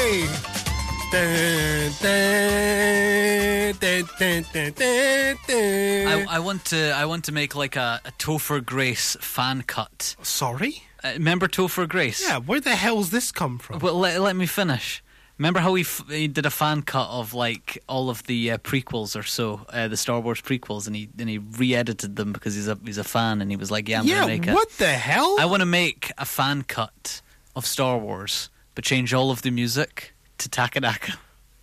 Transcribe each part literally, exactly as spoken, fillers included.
Hey! Dun, dun, dun, dun, dun, dun, dun. I, I want to. I want to make like a, a Topher Grace fan cut. Sorry? Uh, remember Topher Grace? Yeah, where the hell's this come from? Well, let, let me finish. Remember how he, f- he did a fan cut of like all of the uh, prequels or so, uh, the Star Wars prequels, and he and he re-edited them because he's a he's a fan, and he was like, "Yeah, I'm yeah, gonna make it." what the hell? I want to make a fan cut of Star Wars, but change all of the music to Takanaka.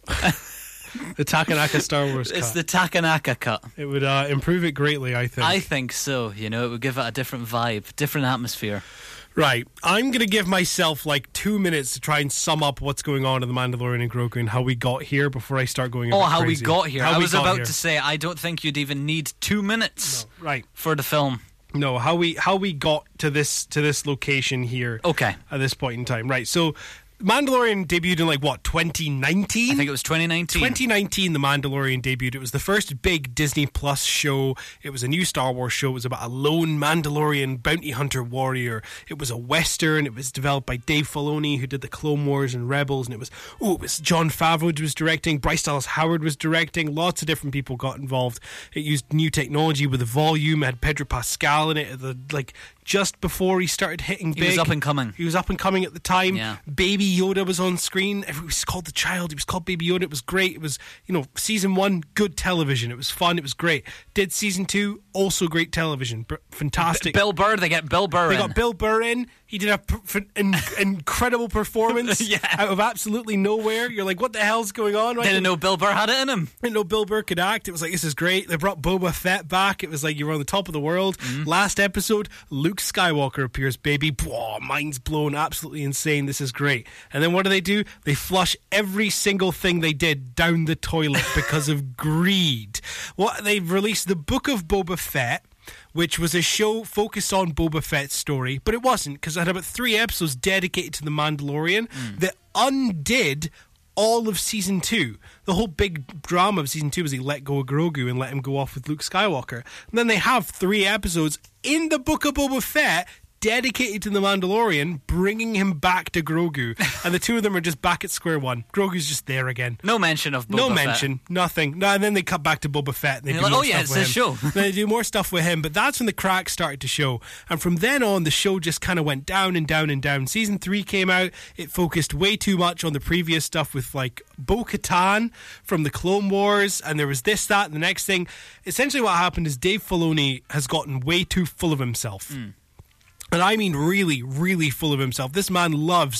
The Takanaka Star Wars cut. It's the Takanaka cut. It would uh, improve it greatly, I think. I think so. You know, it would give it a different vibe, different atmosphere. Right. I'm going to give myself like two minutes to try and sum up what's going on in The Mandalorian and Grogu and how we got here before I start going a Oh, bit how crazy. we got here. How I we was got about here. to say, I don't think you'd even need two minutes No, right. for the film. No, how we how we got to this to this location here Okay. at this point in time. Right. So Mandalorian debuted in like what, twenty nineteen? I think it was twenty nineteen. twenty nineteen, The Mandalorian debuted. It was the first big Disney Plus show. It was a new Star Wars show. It was about a lone Mandalorian bounty hunter warrior. It was a Western. It was developed by Dave Filoni, who did the Clone Wars and Rebels. And it was, oh, it was Jon Favreau was directing. Bryce Dallas Howard was directing. Lots of different people got involved. It used new technology with the volume. It had Pedro Pascal in it. The, like, just before he started hitting big. He was up and coming. He was up and coming at the time. Yeah. Baby Yoda was on screen. It was called The Child. He was called Baby Yoda. It was great. It was, you know, season one, good television. It was fun. It was great. Did season two, also great television. B- fantastic. Bill Burr, they get Bill Burr They in. got Bill Burr in. He did a p- f- in- incredible performance Yeah. out of absolutely nowhere. You're like, what the hell's going on? Right? Didn't know Bill Burr had it in him. Didn't know Bill Burr could act. It was like, this is great. They brought Boba Fett back. It was like you were on the top of the world. Mm-hmm. Last episode, Luke Skywalker appears, baby. Whoa, mind's blown. Absolutely insane. This is great. And then what do they do? They flush every single thing they did down the toilet because of greed. What They've released the Book of Boba Fett, which was a show focused on Boba Fett's story, but it wasn't, because it had about three episodes dedicated to The Mandalorian Mm. that undid all of season two. The whole big drama of season two was he let go of Grogu and let him go off with Luke Skywalker. And then they have three episodes in the Book of Boba Fett dedicated to The Mandalorian, bringing him back to Grogu. And the two of them are just back at square one. Grogu's just there again. No mention of Boba No Fett. mention, nothing. No, and then they cut back to Boba Fett. And they You're do like, more oh yeah, stuff it's with his him. show. They do more stuff with him, but that's when the cracks started to show. And from then on, the show just kind of went down and down and down. Season three came out. It focused way too much on the previous stuff with like Bo-Katan from the Clone Wars, and there was this, that, and the next thing. Essentially, what happened is Dave Filoni has gotten way too full of himself. Mm. And I mean really, really full of himself. This man loves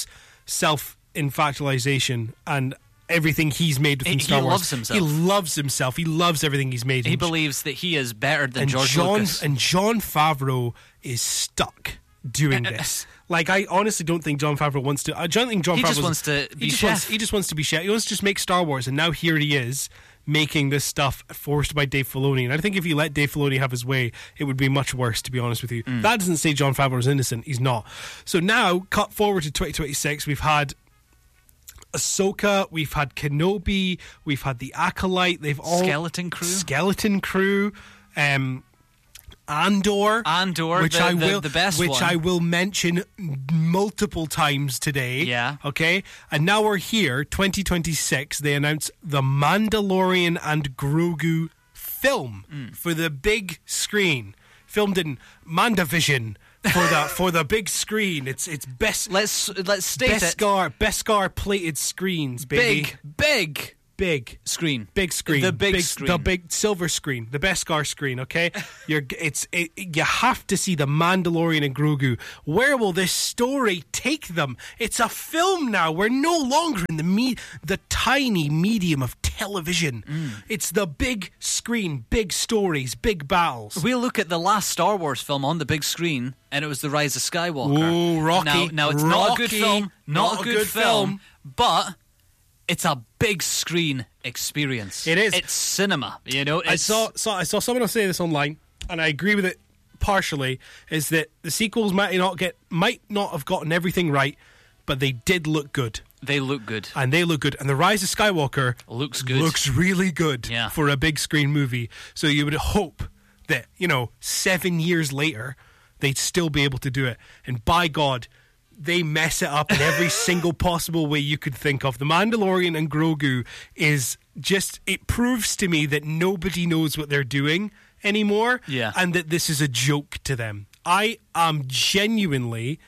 self-infatuation and everything he's made within He- Star he Wars. loves himself. He loves himself. He loves everything he's made. He And- believes that he is better than and George John, Lucas. And Jon Favreau is stuck doing this. Like, I honestly don't think Jon Favreau wants to... I don't think Jon He Favreau just wants to be he just chef. Wants, he just wants to be chef. He wants to just make Star Wars, and now here he is making this stuff forced by Dave Filoni. And I think if you let Dave Filoni have his way, it would be much worse, to be honest with you. Mm. That doesn't say Jon Favreau's innocent. He's not. So now, cut forward to twenty twenty-six, we've had Ahsoka, we've had Kenobi, we've had the Acolyte. They've all... Skeleton Crew. Skeleton Crew. Um... Andor, Andor, which the, I the- will, the best which one. I will mention multiple times today. Yeah. Okay. And now we're here, twenty twenty-six. They announced the Mandalorian and Grogu film Mm. for the big screen, filmed in Mandavision for the for the big screen. It's it's best. Let's let's state it. Beskar Beskar plated screens, baby. Big, big Big screen. Big screen, The big screen. the big silver screen, the Beskar screen. Okay, you're it's it, you have to see the Mandalorian and Grogu. Where will this story take them? It's a film now. We're no longer in the me the tiny medium of television. Mm. It's the big screen, big stories, big battles. We'll look at the last Star Wars film on the big screen, and it was The Rise of Skywalker. Ooh, Rocky. Now, now it's not a good Rocky. film, not, Not a good, film, but it's a big screen experience. It is. It's cinema. You know, it's, I saw, saw I saw someone else say this online, and I agree with it partially. Is that the sequels might not get might not have gotten everything right, but they did look good. They look good. And they look good. And The Rise of Skywalker Looks good. looks really good Yeah. for a big screen movie. So you would hope that, you know, seven years later, they'd still be able to do it. And by God, they mess it up in every single possible way you could think of. The Mandalorian and Grogu is just, it proves to me that nobody knows what they're doing anymore, yeah. and that this is a joke to them. I am genuinely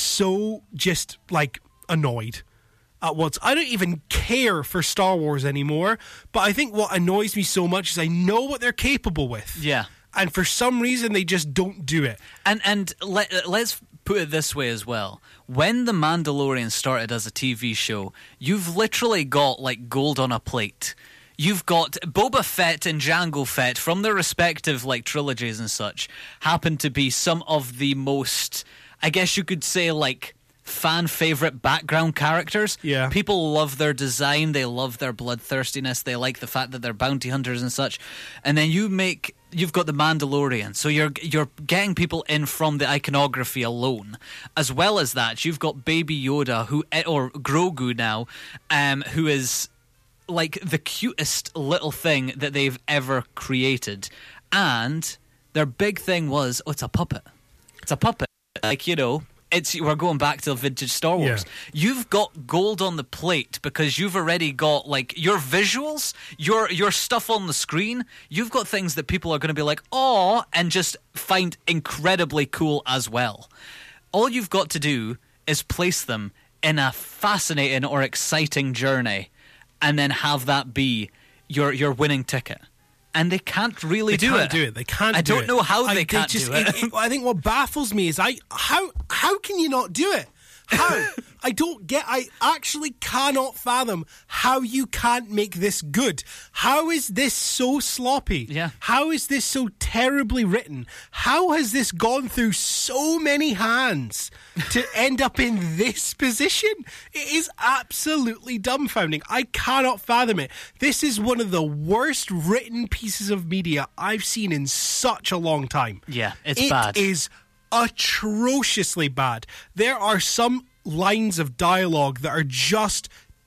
so just like annoyed at what's. I don't even care for Star Wars anymore, but I think what annoys me so much is I know what they're capable with. Yeah. And for some reason, they just don't do it. And and let, let's put it this way as well. When The Mandalorian started as a T V show, you've literally got like gold on a plate. You've got Boba Fett and Jango Fett from their respective like trilogies and such happen to be some of the most, I guess you could say, like fan favorite background characters. Yeah. People love their design, they love their bloodthirstiness, they like the fact that they're bounty hunters and such. And then you make you've got the Mandalorian, so you're you're getting people in from the iconography alone. As well as that, you've got Baby Yoda, who or Grogu now, um, who is like the cutest little thing that they've ever created. And their big thing was, oh, it's a puppet. It's a puppet. Like, you know, it's we're going back to vintage Star Wars. Yeah. You've got gold on the plate because you've already got like your visuals, your your stuff on the screen. You've got things that people are going to be like, oh, and just find incredibly cool as well. All you've got to do is place them in a fascinating or exciting journey, and then have that be your your winning ticket. And they can't really they do can't it. do it. They can't. I do don't it. know how I, they can't they just, do it. it, it. I think what baffles me is I how how can you not do it? How? I don't get. I actually cannot fathom how you can't make this good. How is this so sloppy? Yeah. How is this so terribly written? How has this gone through so many hands to end up in this position? It is absolutely dumbfounding. I cannot fathom it. This is one of the worst written pieces of media I've seen in such a long time. Yeah, it's it bad. It is atrociously bad. There are some lines of dialogue that are just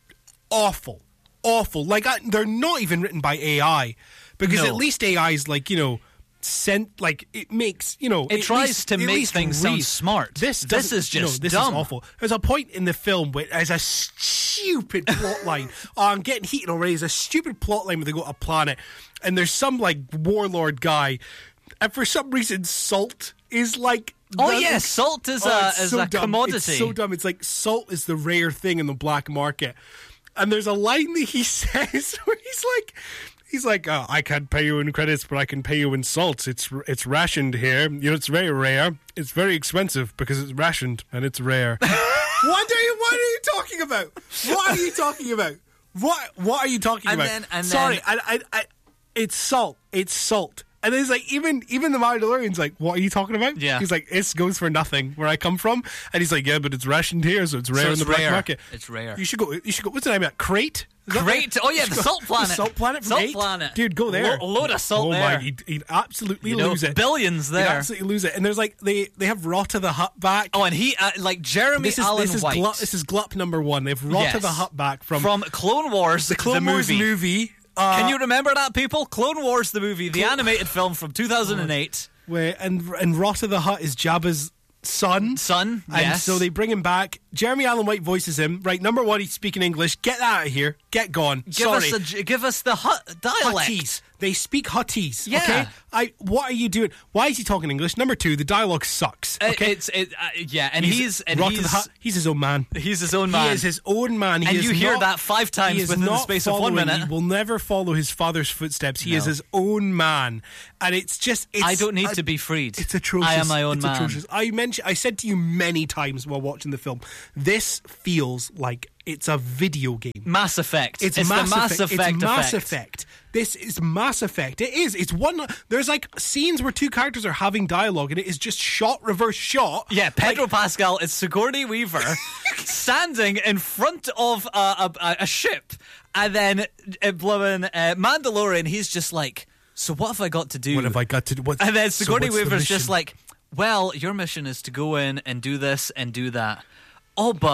awful. Awful. Like, I, they're not even written by A I. Because No. at least A I is like, you know, sent, like, it makes, you know... It at tries least- to at make least things read. sound smart. This, This doesn't- is just no, this dumb. is awful. There's a point in the film where there's a stupid plot line. Oh, I'm getting heated already. There's a stupid plot line where they go to a planet and there's some, like, warlord guy, and for some reason, salt is, like... Oh the- yeah, salt is Oh, a it's is so a dumb. commodity. It's so dumb. It's like salt is the rare thing in the black market. And there's a line that he says where he's like, he's like, oh, I can't pay you in credits, but I can pay you in salts. It's it's rationed here. You know, it's very rare. It's very expensive because it's rationed and it's rare. What are you? What are you talking about? What are you talking about? What What are you talking And about? then- and Sorry, then- I, I, I, it's salt. It's salt. And then it's like, even even the Mandalorian's like, what are you talking about? Yeah. He's like, this goes for nothing where I come from. And he's like, yeah, but it's rationed here, so it's rare So in it's the black rare. market. It's rare. You should go, you should go, what's the name of that? Crate? Is that Crate? right? Oh, yeah, You the should go- Salt Planet. The Salt Planet from Salt eight? Planet. Dude, go there. Lo- load of salt oh there. my, he'd, he'd absolutely You know, lose it. billions He'd there. absolutely lose it. And there's like, they, they have Rota the Hutt back. Oh, and he uh, like Jeremy this is, Allen this is White Glup, this is Glup number one. They have Rota Yes. the Hutt back from, from Clone Wars, the Clone the Wars movie. movie. Uh, Can you remember that, people? Clone Wars, the movie, the animated film from two thousand eight. where, and, and Rota the Hutt is Jabba's son. Son, And yes. so they bring him back. Jeremy Allen White voices him. Right, number one, he's speaking English. Get that out of here. Get gone. give Sorry. us a, give us the Hut dialect. Huttese. They speak Huttese. Yeah. Okay. I. What are you doing? Why is he talking English? Number two, the dialogue sucks. Uh, Okay. It's it, uh, yeah, and he's, and Rota the he's Hutt, he's his own man. he's his own man. He is his own man. He And is you hear not- that five times he is within the not space of one following- minute. He will never follow his father's footsteps. He No. is his own man, and it's just. It's, I don't need uh, to be freed. It's atrocious. I am my own it's man. Atrocious. I mentioned. I said to you many times while watching the film, this feels like it's a video game. Mass Effect. It's, It's, Mass the Mass Effect. Effect. It's Mass effect. Effect. This is Mass Effect. It is. It's one. There's like scenes where two characters are having dialogue, and it is just shot, reverse shot. Yeah, Pedro Like, Pascal is Sigourney Weaver standing in front of a, a, a ship, and then uh, blowing uh, Mandalorian. He's just like, so what have I got to do? what have I got to do? What, And then so Sigourney what's the Weaver's just mission? like, well, your mission is to go in and do this and do that. Oh, but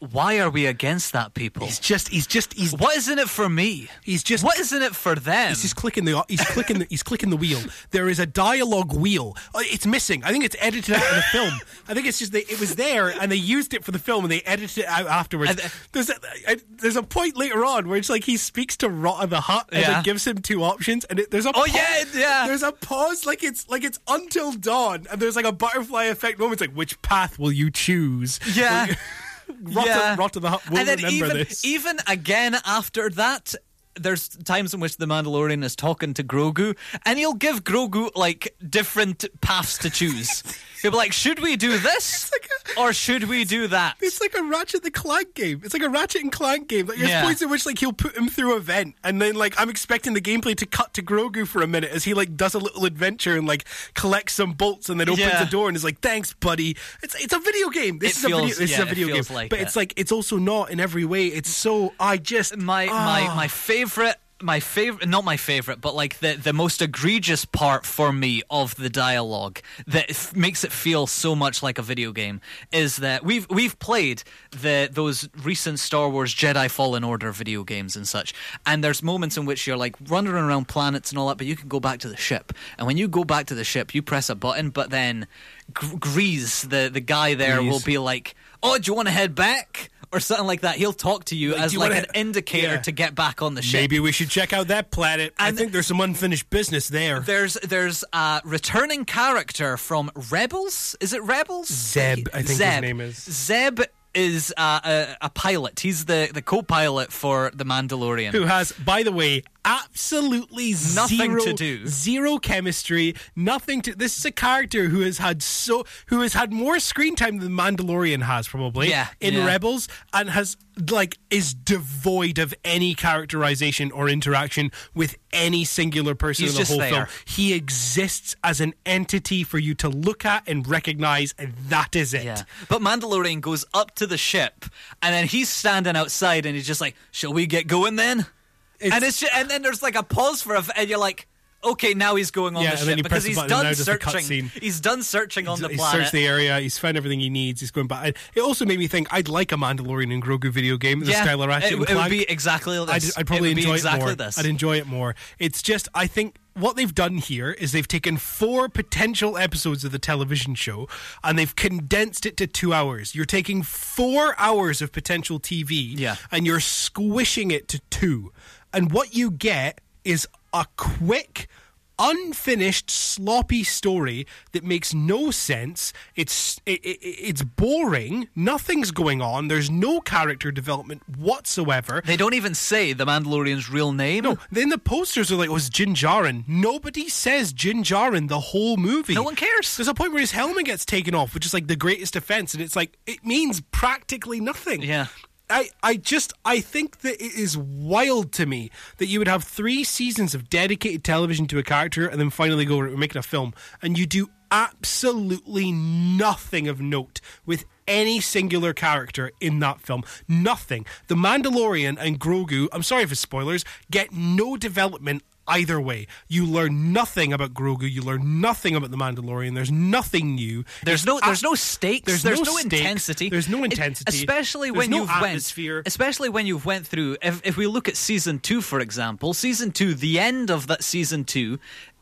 why are we against that, people? He's just, he's just, he's. What is in it for me? He's just. What is in it for them? He's just clicking the. He's clicking the. He's clicking the wheel. There is a dialogue wheel. Uh, It's missing. I think it's edited out of the film. I think it's just they, it was there and they used it for the film and they edited it out afterwards. And, uh, there's a, I, there's a point later on where it's like he speaks to Rot of the Hut and Yeah. it gives him two options and it, there's a. Oh, pause, yeah, yeah. There's a pause like it's like it's until dawn and there's like a butterfly effect moment. It's like, which path will you choose? Yeah. Rot, yeah. of, Rot of the Hut will and then remember even, this. even again after that, there's times in which the Mandalorian is talking to Grogu, and he'll give Grogu like different paths to choose. He'll be like, "Should we do this, like a- or should we do that?" It's like a Ratchet and Clank game. It's like a Ratchet and Clank game. Like, there's Yeah. points in which like he'll put him through a vent, and then like I'm expecting the gameplay to cut to Grogu for a minute as he like does a little adventure and like collects some bolts and then opens Yeah. the door and is like, "Thanks, buddy." It's it's a video game. This It is a video. feels- This yeah, is a it video game. feels like but it. it's like it's also not in every way. It's so I just my ah. my my favorite my favorite not my favorite but like the the most egregious part for me of the dialogue that f- makes it feel so much like a video game is that we've we've played the those recent Star Wars Jedi Fallen Order video games and such, and there's moments in which you're like running around planets and all that, but you can go back to the ship, and when you go back to the ship you press a button, but then G- Grease the the guy there Grease. will be like, "Oh, do you want to head back?" or something like that. He'll talk to you Like, as do you like wanna- an indicator Yeah. to get back on the ship. Maybe we should check out that planet. I And- think there's some unfinished business there. There's there's a returning character from Rebels. Is it Rebels? Zeb, I think his Zeb. name is. Zeb is uh, a, a pilot. He's the, the co-pilot for the Mandalorian. Who has, by the way, absolutely Nothing zero, to do. zero chemistry, nothing to. This is a character who has had so who has had more screen time than Mandalorian has probably Yeah, in yeah. Rebels, and has like is devoid of any characterization or interaction with any singular person He's in the just whole there. film. He exists as an entity for you to look at and recognize, and that is it. Yeah. But Mandalorian goes up to the ship, and then he's standing outside, and he's just like, "Shall we get going then?" It's- and it's ju- and then there's like a pause for a, f- and you're like, "Okay, now he's going on Yeah, the and then ship you because press the he's button and done now there's a searching. cutscene. He's done searching on the He's planet." searched the area. He's found everything he needs. He's going back. It also made me think I'd like a Mandalorian and Grogu video game. The yeah, style of Ratchet it, and it would Clank. be exactly this. I'd, I'd probably it would enjoy be exactly it more. this. I'd enjoy it more. It's just I think what they've done here is they've taken four potential episodes of the television show and they've condensed it to two hours. You're taking four hours of potential T V Yeah. and you're squishing it to two. And what you get is a quick, unfinished, sloppy story that makes no sense. It's it, it, it's boring. Nothing's going on. There's no character development whatsoever. They don't even say the Mandalorian's real name. No, then the posters are like, oh, it's Din Djarin. Nobody says Din Djarin the whole movie. No one cares. There's a point where his helmet gets taken off, which is like the greatest offense, and it's like, it means practically nothing. Yeah. I, I just I think that it is wild to me that you would have three seasons of dedicated television to a character and then finally go, we're making a film, and you do absolutely nothing of note with any singular character in that film. Nothing. The Mandalorian and Grogu, I'm sorry for spoilers, get no development either way. You learn nothing about Grogu. You learn nothing about the Mandalorian. There's nothing new. There's It's no, a- there's no stakes. there's There's, no no, stakes. intensity. There's no It- intensity. especially There's when no you've atmosphere. went. Especially when you've went through. If if we look at season two, for example, season two, the end of that season two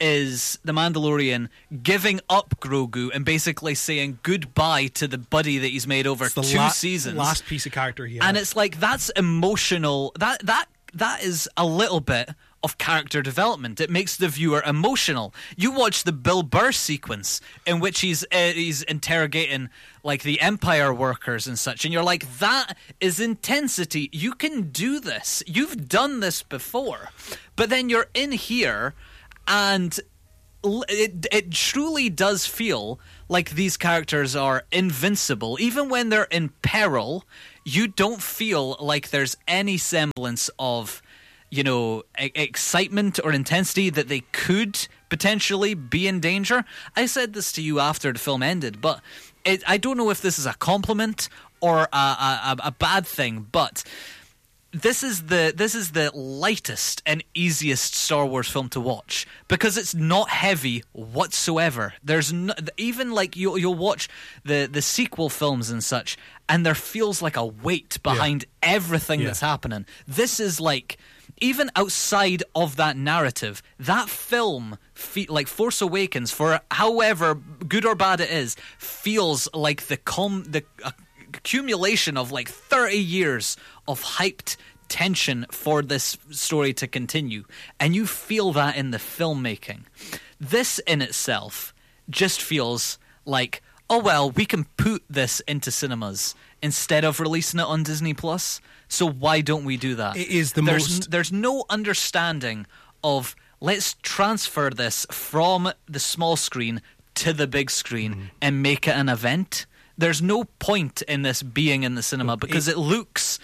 is the Mandalorian giving up Grogu and basically saying goodbye to the buddy that he's made over It's the two la- seasons. last piece of character he has. And it's like that's emotional. That that that is a little bit of character development. It makes the viewer emotional. You watch the Bill Burr sequence in which he's uh, he's interrogating like the Empire workers and such, and you're like, that is intensity. You can do this. You've done this before. But then you're in here, and l- it it truly does feel like these characters are invincible. Even when they're in peril, you don't feel like there's any semblance of, you know, e- excitement or intensity that they could potentially be in danger. I said this to you after the film ended, but it, I don't know if this is a compliment or a, a, a bad thing, but this is the this is the lightest and easiest Star Wars film to watch because it's not heavy whatsoever. There's no, even like you you'll watch the the sequel films and such, and there feels like a weight behind yeah. everything yeah. that's happening. This is like, even outside of that narrative, that film, fe- like Force Awakens, for however good or bad it is, feels like the com the uh, accumulation of like thirty years of hyped tension for this story to continue, and you feel that in the filmmaking. This in itself just feels like, oh well, we can put this into cinemas instead of releasing it on Disney Plus. So why don't we do that? It is the there's, most. There's no understanding of let's transfer this from the small screen to the big screen mm. and make it an event. There's no point in this being in the cinema because it, it looks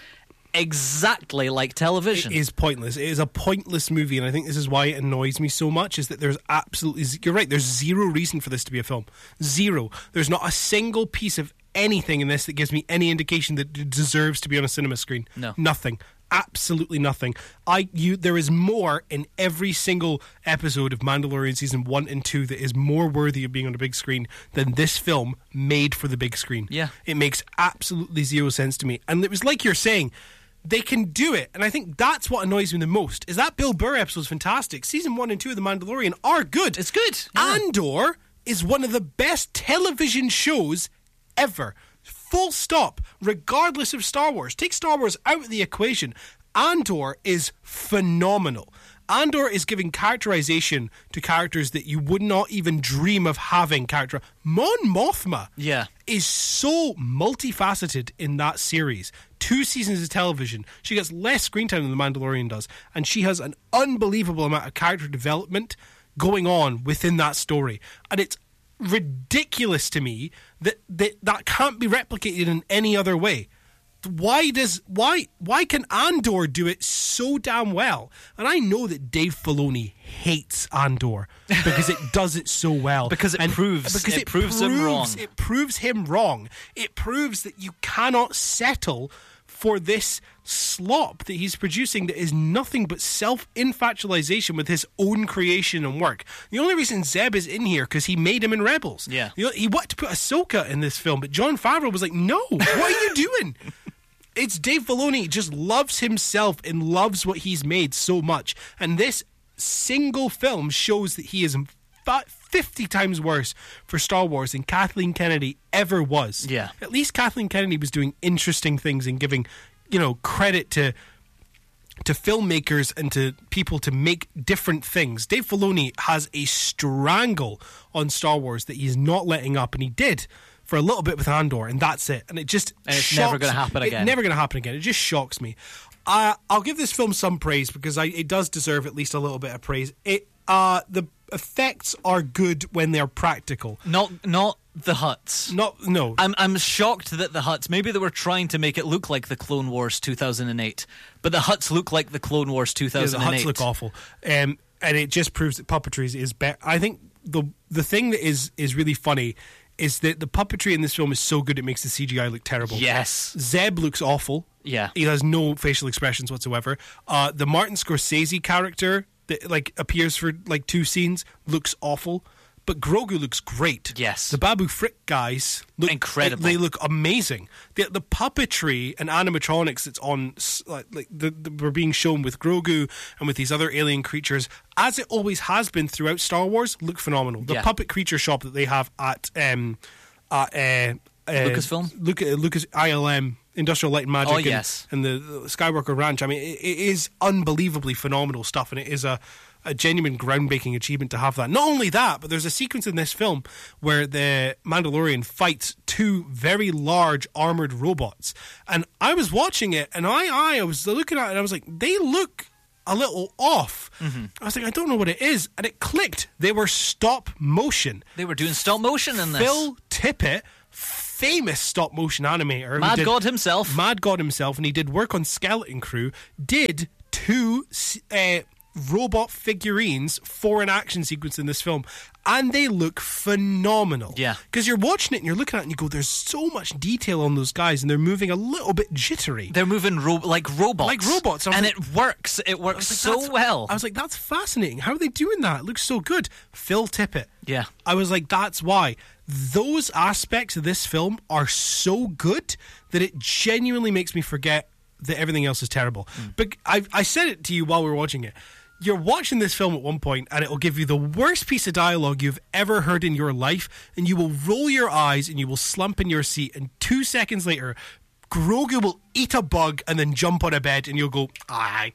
exactly like television. It is pointless. It is a pointless movie, and I think this is why it annoys me so much, is that there's absolutely... You're right, there's zero reason for this to be a film. Zero. There's not a single piece of anything in this that gives me any indication that it deserves to be on a cinema screen. No. Nothing. Absolutely nothing. I you there is more in every single episode of Mandalorian season one and two that is more worthy of being on a big screen than this film made for the big screen. Yeah. It makes absolutely zero sense to me. And it was like you're saying, they can do it, and I think that's what annoys me the most, is that Bill Burr episode is fantastic. Season one and two of The Mandalorian are good. It's good. Yeah. Andor is one of the best television shows ever. Full stop, regardless of Star Wars. Take Star Wars out of the equation. Andor is phenomenal. Andor is giving characterization to characters that you would not even dream of having character. Mon Mothma yeah. is so multifaceted in that series. Two seasons of television. She gets less screen time than The Mandalorian does, and she has an unbelievable amount of character development going on within that story. And it's ridiculous to me that, that that can't be replicated in any other way. Why does why why can Andor do it so damn well? And I know that Dave Filoni hates Andor because it does it so well. Because it and proves because it, it proves, proves him wrong. It proves him wrong. It proves that you cannot settle for this slop that he's producing that is nothing but self-infatuation with his own creation and work. The only reason Zeb is in here because he made him in Rebels. Yeah. You know, he wanted to put Ahsoka in this film, but Jon Favreau was like, no, what are you doing? It's Dave Filoni just loves himself and loves what he's made so much. And this single film shows that he is fifty times worse for Star Wars than Kathleen Kennedy ever was. Yeah. At least Kathleen Kennedy was doing interesting things and giving, you know, credit to to filmmakers and to people to make different things. Dave Filoni has a strangle on Star Wars that he's not letting up, and he did for a little bit with Andor, and that's it. And it just and it's shocks, never going to happen again. It's never going to happen again. It just shocks me. Uh, I'll give this film some praise because I, it does deserve at least a little bit of praise. It uh, the effects are good when they're practical. Not not the Hutts. Not no. I'm I'm shocked that the Hutts. Maybe they were trying to make it look like the Clone Wars two thousand eight, but the Hutts look like the Clone Wars two thousand eight. Yeah, the Hutts look awful, um, and it just proves that puppetry is better. I think the the thing that is is really funny is that the puppetry in this film is so good it makes the C G I look terrible. Yes. Zeb looks awful. Yeah. He has no facial expressions whatsoever. Uh, the Martin Scorsese character that like appears for like two scenes looks awful. But Grogu looks great. Yes. The Babu Frick guys look incredible. They, they look amazing. The, the puppetry and animatronics that's on, like, like the, the, we're being shown with Grogu and with these other alien creatures, as it always has been throughout Star Wars, look phenomenal. The yeah. puppet creature shop that they have at um, at uh, uh, Lucasfilm, Lucas, Lucas I L M. Industrial Light and Magic oh, and, yes. and the, the Skywalker Ranch. I mean, it, it is unbelievably phenomenal stuff, and it is a, a genuine groundbreaking achievement to have that. Not only that, but there's a sequence in this film where the Mandalorian fights two very large armored robots, and I was watching it, and I, I was looking at it, and I was like, they look a little off. Mm-hmm. I was like, I don't know what it is, and it clicked. They were stop motion. They were doing stop motion in this. Phil Tippett, famous stop motion animator, Mad did, God himself, Mad God himself, and he did work on Skeleton Crew. Did two uh, robot figurines for an action sequence in this film, and they look phenomenal. Yeah. Because you're watching it and you're looking at it and you go, there's so much detail on those guys, and they're moving a little bit jittery. They're moving ro- like robots. Like robots. And like, it works. It works like, so that's- well. I was like, that's fascinating. How are they doing that? It looks so good. Phil Tippett. Yeah. I was like, that's why. Those aspects of this film are so good that it genuinely makes me forget that everything else is terrible. Mm. But I, I said it to you while we were watching it. You're watching this film at one point and it'll give you the worst piece of dialogue you've ever heard in your life, and you will roll your eyes and you will slump in your seat, and two seconds later Grogu will eat a bug and then jump on a bed and you'll go, aye.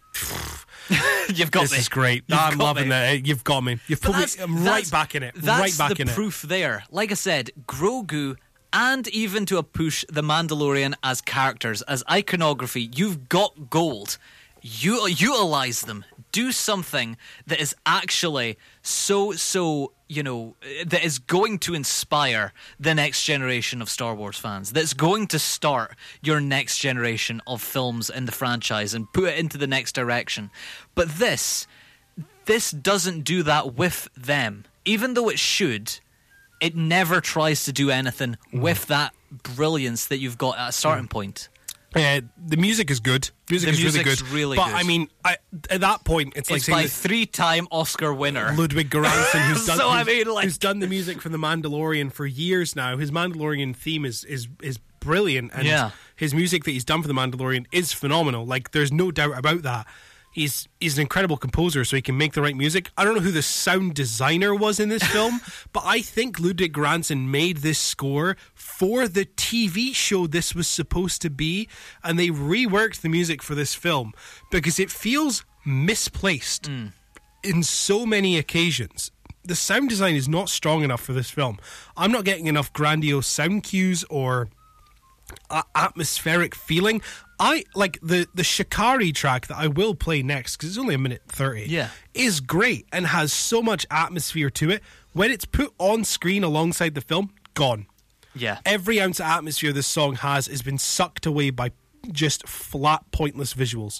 You've got this me. This is great. You've I'm got loving me. it. You've got me. You've put me I'm right back in it. That's right back the in proof there. Like I said, Grogu, and even to a push, The Mandalorian as characters, as iconography, you've got gold. You utilize them. Do something that is actually so, so, you know, that is going to inspire the next generation of Star Wars fans. That's going to start your next generation of films in the franchise and put it into the next direction. But this, this doesn't do that with them. Even though it should, it never tries to do anything mm. with that brilliance that you've got at a starting mm. point. Uh, the music is good. Music the is really music's good. really but good. I mean, I, at that point, it's, it's like by three-time Oscar winner Ludwig Göransson, who's done, so, who's, I mean, like... who's done the music for The Mandalorian for years now. His Mandalorian theme is is is brilliant, and yeah. his music that he's done for The Mandalorian is phenomenal. Like, there's no doubt about that. He's he's an incredible composer, so he can make the right music. I don't know who the sound designer was in this film, but I think Ludwig Göransson made this score for the T V show this was supposed to be, and they reworked the music for this film because it feels misplaced mm. in so many occasions. The sound design is not strong enough for this film. I'm not getting enough grandiose sound cues or a- atmospheric feeling. I like the the Shikari track that I will play next because it's only a minute thirty. Yeah, is great and has so much atmosphere to it. When it's put on screen alongside the film, gone. Yeah, every ounce of atmosphere this song has has been sucked away by just flat, pointless visuals.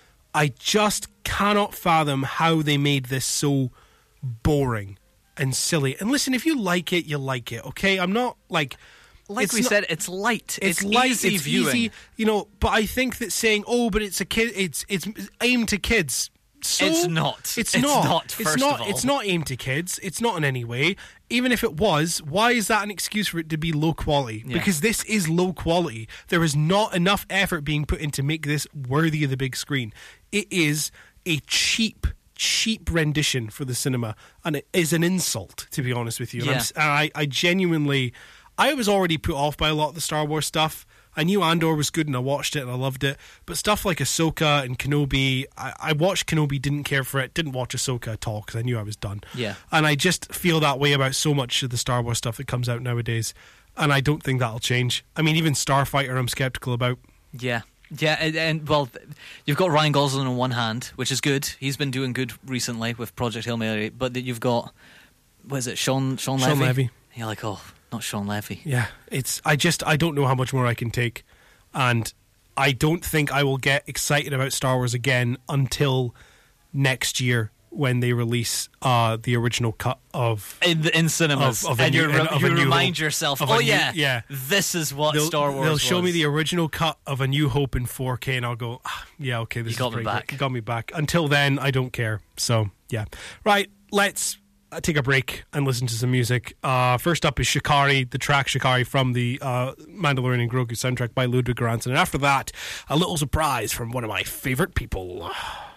I just cannot fathom how they made this so boring and silly. And listen, if you like it, you like it. Okay, I'm not like. Like it's we not, said, it's light. It's, it's light. Easy it's viewing. easy, you know. But I think that saying, "Oh, but it's a kid," it's it's aimed to kids. So it's not. It's, it's not. not. First it's not. of all. It's not aimed to kids. It's not in any way. Even if it was, why is that an excuse for it to be low quality? Yeah. Because this is low quality. There is not enough effort being put in to make this worthy of the big screen. It is a cheap. cheap rendition for the cinema, and it is an insult, to be honest with you. And, yeah. I'm, and I, I genuinely I was already put off by a lot of the Star Wars stuff. I knew Andor was good and I watched it and I loved it, but stuff like Ahsoka and Kenobi, I, I watched Kenobi, didn't care for it, didn't watch Ahsoka at all because I knew I was done. Yeah. And I just feel that way about so much of the Star Wars stuff that comes out nowadays, and I don't think that'll change. I mean, even Starfighter I'm skeptical about. Yeah. Yeah, and, and well, you've got Ryan Gosling on one hand, which is good. He's been doing good recently with Project Hail Mary, but then you've got, what is it, Sean Sean Levy? Sean Levy. You're like, oh, not Sean Levy. Yeah, it's. I just I don't know how much more I can take, and I don't think I will get excited about Star Wars again until next year when they release uh, the original cut of in in cinemas, of, of and new, you, re- of you a new remind hope, yourself, of oh new, yeah, yeah, this is what they'll, Star Wars. They'll show was. me the original cut of A New Hope in four K, and I'll go, ah, yeah, okay, this you got is me back. Good. You got me back. Until then, I don't care. So yeah, right. Let's uh, take a break and listen to some music. Uh, first up is Shikari, the track Shikari from the uh, Mandalorian and Grogu soundtrack by Ludwig Göransson, and after that, a little surprise from one of my favorite people.